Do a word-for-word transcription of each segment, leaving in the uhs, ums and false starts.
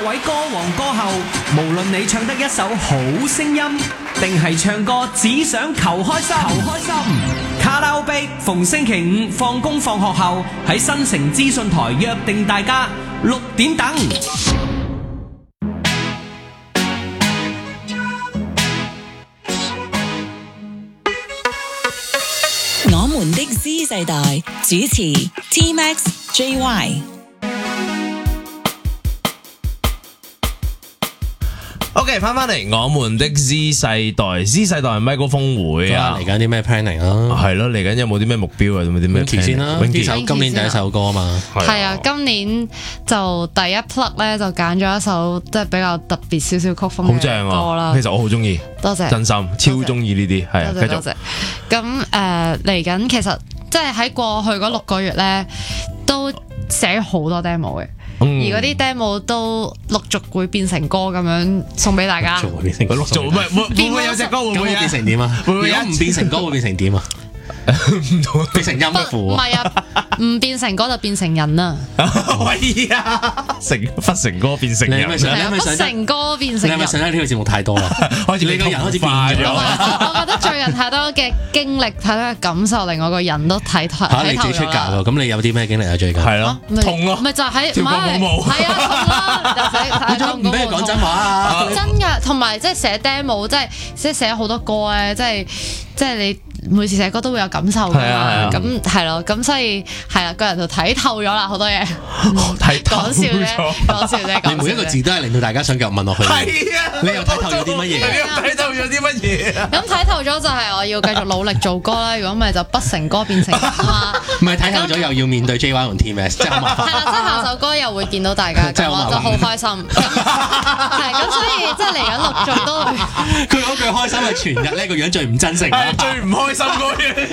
位歌王歌后，無論你唱得一手好聲音，定係唱歌只想求開心，求開心。卡拉 OK 逢星期五放工放學後喺新城資訊台約定大家六點等。 我們的 Z 世代主持 T Max J Y。OK， 翻翻嚟我們的 Z 世代 ，Z 世代係咪個峰會啊？ 嚟緊啲咩 planning 啊？ 係咯，嚟緊有冇啲咩目標啊？有冇啲咩 plan 先啦？呢首今年第一首歌啊嘛。 係啊，今年就第一 plug 咧就揀咗一首即係比較特別少少曲風嘅歌啦。 好正啊！其實我好中意， 多謝， 真心超中意呢啲，係啊，繼續。 多謝。咁誒嚟緊，其實即係喺過去嗰六個月咧，都寫好多 demo 嘅。而嗰啲 demo 都陸續會變成歌咁樣送俾大家。 陸續會變成歌， 陸續唔係會會唔會有隻歌會唔會變成點啊？如果唔變成歌會變成點啊？變成音符唔係啊，唔變成歌就變成人啦。 喂呀，成不成歌變成人。 你係咪想？你係咪不成歌變成人？ 你係咪上咗呢個節目太多啦？開始你個人開始變咗。 我覺得最近太多嘅經歷、太多嘅感受，令我個人都睇透。 嚇！你自己出嫁喎，咁你有啲咩經歷啊？最近係咯，痛咯， 咪就係跳過舞舞。 係啊，痛啦！就寫唔俾人講真話啊！ 真㗎，同埋即係寫 demo，即係即係寫好多歌咧，即係即係你。每次寫歌都會有感受㗎嘛，咁係咯，咁所以係啦，個人就睇透咗啦，好多嘢。 睇透咗， 講笑啫，講笑啫。 你每一個字都係令到大家想繼續問落去。 係啊， 你又睇透咗啲乜嘢？ 你又睇透咗啲乜嘢？ 咁睇透咗就係我要繼續努力做歌啦，如果唔係就不成歌變成人啊。 唔係睇透咗又要面對 J Y 同 T M S， 即係好麻煩。 係啦，即係下首歌又會見到大家，咁我就好開心。係咁，所以即係嚟緊陸續都會。 佢嗰句開心係全日呢個樣最唔真誠， 係最唔開心嗰樣。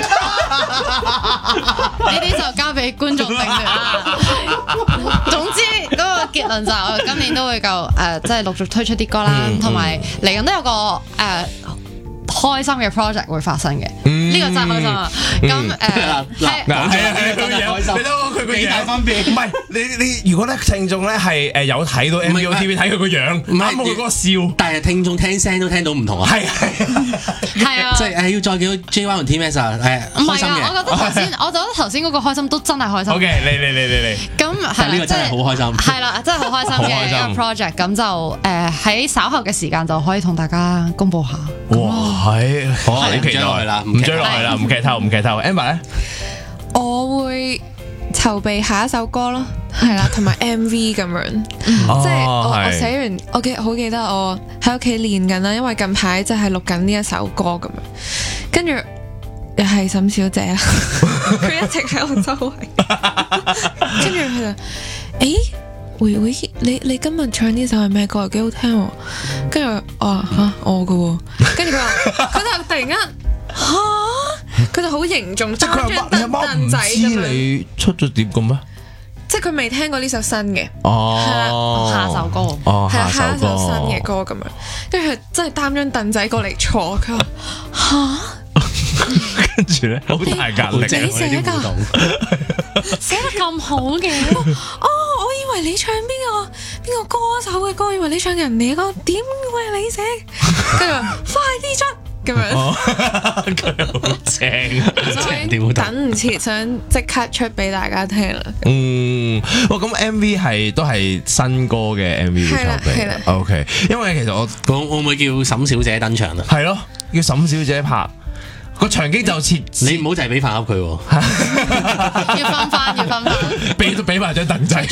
呢啲就交俾觀眾定奪啦。總之嗰個結論就係我今年都會夠誒，即係陸續推出啲歌啦，同埋嚟緊都有個誒開心嘅 project 會發生嘅。呢個真係開心啊！咁誒係係啊係佢樣，你睇佢個樣分別。唔係你你如果咧聽眾咧係誒有睇到 M V O T V 睇佢個樣，唔啱佢嗰個笑， 但係聽眾聽聲都聽到唔同啊。 係係係啊， 即係誒要再見到 J Y 同 T M S 啊，誒開心嘅。 我覺得頭先，我覺得頭先嗰個開心都真係開心。 OK，你你你你你。 咁係呢個真係好開心。 係啦，真係好開心嘅一個 project。咁就誒喺稍後嘅時間就可以同大家公佈下。 哇，係好期待啦， 唔追落去啦，唔劇透唔劇透。Amber 咧， 我會籌備下一首歌咯，係啦，同埋 M V 咁樣，即係我我寫完，我記好記得我喺屋企練緊啦，因為近排就係錄緊呢一首歌咁樣，跟住又係沈小姐啊，佢一直喺我周圍，跟住佢就誒。會會你你今日唱呢首係咩歌？幾好聽喎！跟住我話嚇我嘅喎，跟住佢話佢就突然間嚇，佢就好凝重， 即係佢阿媽阿媽唔知你出咗碟嘅咩？ 即係佢未聽過呢首新嘅， 哦， 下首歌， 哦， 係啊，下一首新嘅嘅歌咁樣，跟住佢真係擔張凳仔過嚟坐，佢話嚇， 跟住咧好大壓力， 你寫㗎， 寫得咁好嘅， 哦，我以為你唱邊個邊個歌手嘅歌，以為你唱人哋嘅歌，點會係你寫？跟住話快啲出咁樣， 佢好正， 等唔切，想即刻出俾大家聽啦。 嗯，哇，咁 M V 係都係新歌嘅 M V 籌備，OK，因為其實我會唔會叫沈小姐登場啊？ 係咯，叫沈小姐拍。個場景就設， 你唔好就係俾飯盒佢喎， 要分翻，要分翻， 俾都俾埋張凳仔，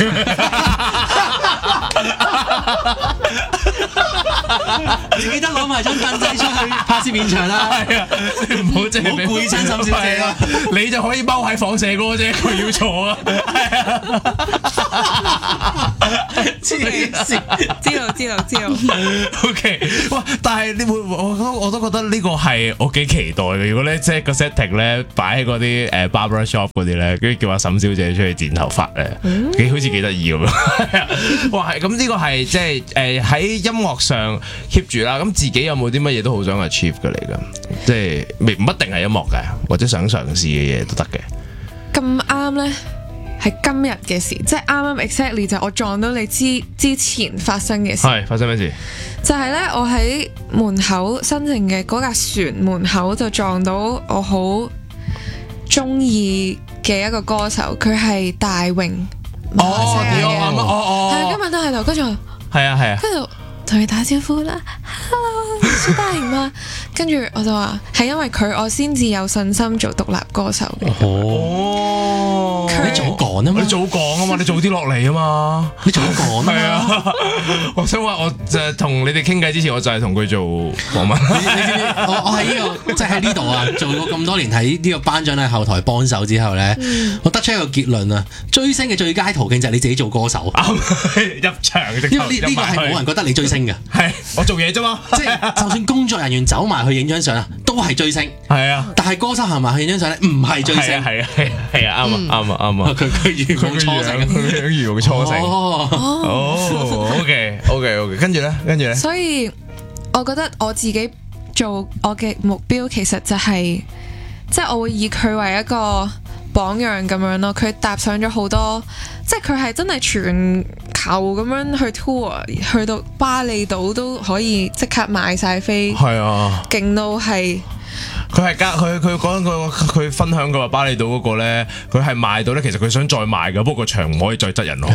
記得攞埋張凳仔出去拍攝現場啦。 係啊，你唔好即係好攰親沈小姐啦， 你就可以踎喺放射歌啫，佢要坐啊。 黐線，知道知道知道。 O K， 哇！但係你會我都我都覺得呢個係我幾期待嘅。如果咧即係個 setting 咧擺喺嗰啲誒 barber shop 嗰啲咧，跟住叫阿沈小姐出去剪頭髮咧，幾好似幾得意咁樣。哇！係咁呢個係即係誒喺音樂上 keep 住啦。咁自己有冇啲乜嘢都好想 achieve 嘅嚟㗎？即係唔一定係音樂嘅，或者想嘗試嘅嘢都得嘅。 咁啱咧， 係今日嘅事，即係啱啱 exactly 就我撞到你之之前發生嘅事。 係發生咩事？ 就係呢，我喺門口新城嘅嗰架船門口就撞到我好中意嘅一個歌手，佢係大榮。 哦，屌啊！哦哦， 係今日都喺度，跟住係啊係啊， 跟住同佢打招呼啦 ，Hello， 蘇大榮嘛，跟住我就話係因為佢，我先至有信心做獨立歌手嘅。 哦， 佢你早講啊嘛， 你早講啊嘛，你早啲落嚟啊嘛， 你早講啊嘛。 係啊，我想話我就係同你哋傾偈之前，我就係同佢做訪問。 你你知唔知？我我喺呢個即係喺呢度啊，做過咁多年喺呢個頒獎喺後台幫手之後咧，我得出一個結論啊！追星嘅最佳途徑就係你自己做歌手， 入場嘅， 因為呢呢個係冇人覺得你追星嘅， 係我做嘢啫嘛， 即係就算工作人員走埋去影張相啊，都係追星。 係啊， 但係歌手行埋去影張相咧，唔係追星。 係啊係啊係啊，啱啊啱啊啱啊， 佢佢如夢初醒， 佢如夢初醒。 哦哦，OK OK OK，跟住咧，跟住咧， 所以我覺得我自己做我嘅目標其實就係、即係我會以佢為一個榜樣咁樣咯。佢踏上咗好多，即係佢係真係全球咁樣去 tour，去到巴厘島都可以即刻買晒飛， 係啊， 勁到係。 佢係加佢佢講佢佢分享佢話巴厘島嗰個咧，佢係賣到咧，其實佢想再賣嘅，不過個場唔可以再擠人落去。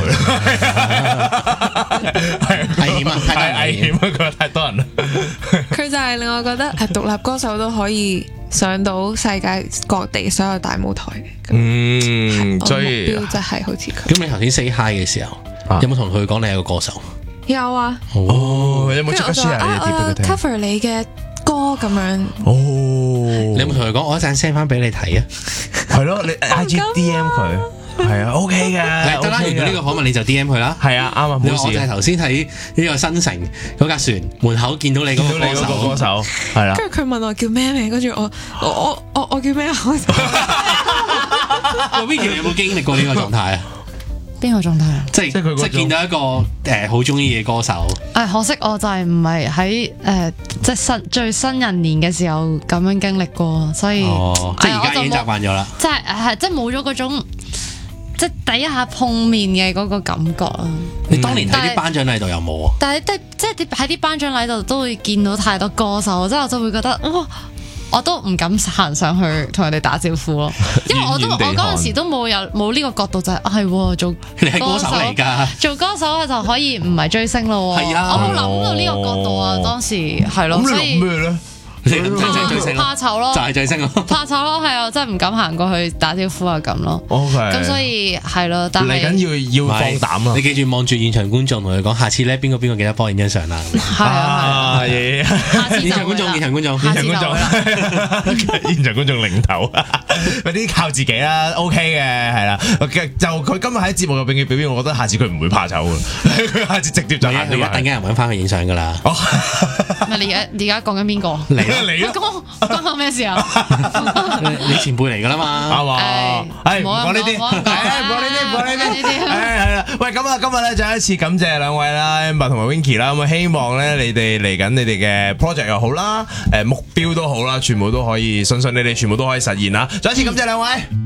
危險啊！ 太危險啊！佢話太多人啦。 佢就係令我覺得係獨立歌手都可以上到世界各地所有大舞台嘅。 嗯， 我目所以標就係好似佢。 咁你頭先 say hi 嘅時候，有冇同佢講你係個歌手？ 有啊， 哦，有冇即刻跟住我就話 share 你啊，我有啲俾佢聽？ cover 你嘅歌咁樣。 哦， 你有冇同佢講？我一陣 send 翻俾你睇啊！ 係咯，你 I G D M 佢，係啊，OK 嘅， 得啦，完咗呢個訪問你就 D M 佢啦。 係啊，啱啊， 你話我就係冇事。 頭先喺呢個新城嗰架船門口見到你嗰見個歌到你嗰個歌手， 手，係啦。 跟住佢問我叫咩名，跟住我我我我我叫咩啊？我個 Vicky 有冇經歷過呢個狀態啊？ 邊個狀態啊？ 即係即係佢嗰種即係見到一個誒好中意嘅歌手， 誒可惜我就係唔係喺誒即係新最新人年嘅時候咁樣經歷過，所以哦，即係而家已經習誒我慣咗啦。 就冇即係係即係冇咗嗰種即係第一下碰面嘅嗰個感覺啊！ 你當年喺啲頒獎禮度有冇啊？ 但係即係啲喺啲頒獎禮度都會見到太多歌手，即係我就會覺得哇！我都唔敢行上去同人哋打招呼咯，因為我都遠遠地我嗰陣時都冇有冇呢個角度就係啊係喎做你係歌手嚟㗎。 做歌手就可以唔係追星咯喎， 係啊我冇諗到呢個角度啊，當時係咯， 咁所以你諗咩咧？ 你咁真係追星咯， 怕醜咯就，係追星咯。 怕醜咯，係啊，真係唔敢行過去打招呼啊咁咯。 OK， 咁所以係咯，但嚟係緊要要放膽啦你。記住望住現場觀眾，同佢講，下次咧邊個邊個記得幫我影張相啦。 係啊係啊， 嘢！ 下次就現場觀眾， 會啦現場觀眾， 下次就現場觀眾會啦， 現場觀眾領頭，嗰啲靠自己啦，OK 嘅，係啦。就佢今日喺節目入邊嘅表現，我覺得下次佢唔會怕醜嘅，佢下次直接就行咗埋佢一定有人揾翻佢影相㗎啦。 哦， 咪你而家而家講緊邊個？ 嚟啦嚟啦， 關關我咩事啊？ 你前輩嚟㗎啦嘛。 啱嘛？係唔唔好講呢啲， 唔好唔講係唔講呢啲，唔講呢唔講呢啲， 啲係係啦。喂，咁啊，今日咧再一次感謝兩位啦，Amber 同埋 Winky 啦。咁啊，希望咧你哋嚟緊你哋嘅 project 又好啦，誒目標都好啦，全部都可以順順利利，全部都可以實現啦。再一次感謝兩位。